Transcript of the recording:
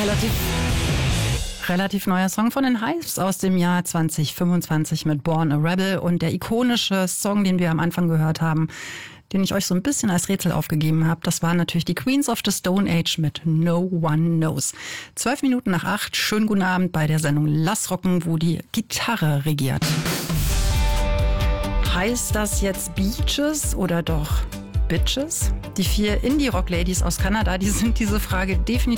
Relativ neuer Song von den Hives aus dem Jahr 2025 mit Born a Rebel und der ikonische Song, den wir am Anfang gehört haben, den ich euch so ein bisschen als Rätsel aufgegeben habe, das waren natürlich die Queens of the Stone Age mit No One Knows. 7:12, schönen guten Abend bei der Sendung Lass Rocken, wo die Gitarre regiert. Heißt das jetzt Beaches oder doch Bitches? Die 4 Indie-Rock-Ladies aus Kanada, die sind diese Frage definitiv